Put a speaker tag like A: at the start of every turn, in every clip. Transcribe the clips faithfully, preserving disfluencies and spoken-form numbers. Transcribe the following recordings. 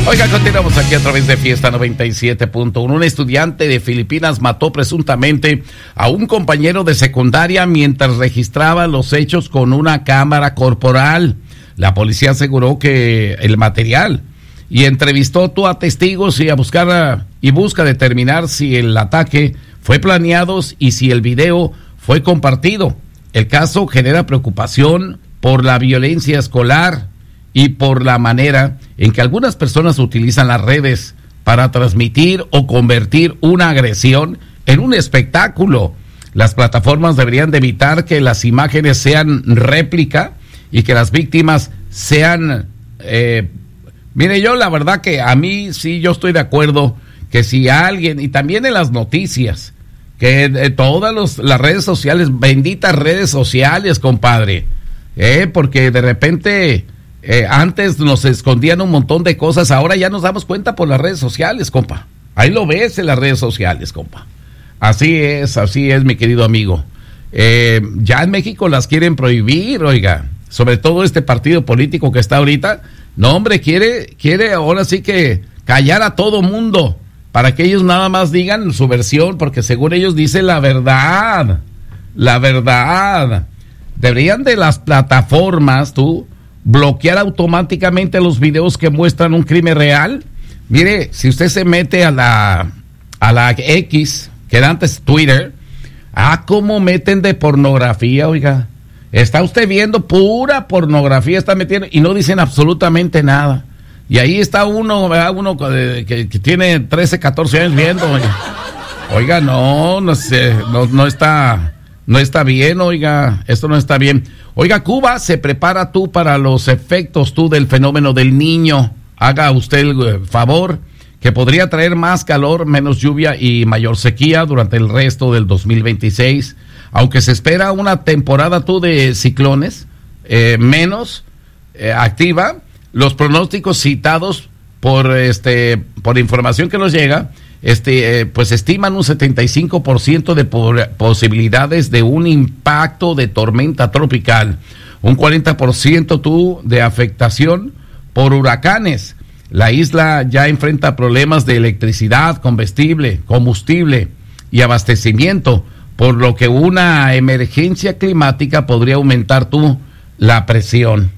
A: Oiga, continuamos aquí a través de Fiesta noventa y siete punto uno. Un estudiante de Filipinas mató presuntamente a un compañero de secundaria mientras registraba los hechos con una cámara corporal. La policía aseguró que el material y entrevistó tú a testigos y a buscar a, y busca determinar si el ataque fue planeado y si el video fue compartido. El caso genera preocupación por la violencia escolar y por la manera en que algunas personas utilizan las redes para transmitir o convertir una agresión en un espectáculo. Las plataformas deberían de evitar que las imágenes sean réplica y que las víctimas sean... Eh, mire, yo la verdad que a mí sí, yo estoy de acuerdo que si alguien, y también en las noticias, que eh, todas los, las redes sociales, benditas redes sociales, compadre, eh, porque de repente... Eh, antes nos escondían un montón de cosas, ahora ya nos damos cuenta por las redes sociales, compa. Ahí lo ves en las redes sociales, compa. Así es, así es, mi querido amigo. Eh, ya en México las quieren prohibir, oiga. Sobre todo este partido político que está ahorita. No, hombre, quiere, quiere ahora sí que callar a todo mundo para que ellos nada más digan su versión, porque según ellos dicen la verdad. La verdad. Deberían de las plataformas, tú, bloquear automáticamente los videos que muestran un crimen real. Mire, si usted se mete a la a la X, que era antes Twitter, ah, cómo meten de pornografía, oiga. Está usted viendo pura pornografía, está metiendo, y no dicen absolutamente nada. Y ahí está uno, ¿verdad? Uno que, que, que tiene trece, catorce años viendo, oiga. Oiga, no, no sé, no, no está... No está bien, oiga, esto no está bien. Oiga, Cuba se prepara tú para los efectos tú del fenómeno del Niño. Haga usted el favor, que podría traer más calor, menos lluvia y mayor sequía durante el resto del dos mil veintiséis. Aunque se espera una temporada tú de ciclones eh, menos eh, activa, los pronósticos citados por este por información que nos llega, este eh, pues estiman un setenta y cinco por ciento de por, posibilidades de un impacto de tormenta tropical, un cuarenta por ciento tú de afectación por huracanes. La isla ya enfrenta problemas de electricidad, combustible, combustible y abastecimiento, por lo que una emergencia climática podría aumentar tú la presión.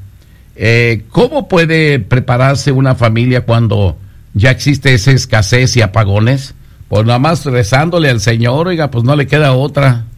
A: Eh, ¿Cómo puede prepararse una familia cuando ya existe esa escasez y apagones? Pues nada más rezándole al Señor, oiga, pues no le queda otra.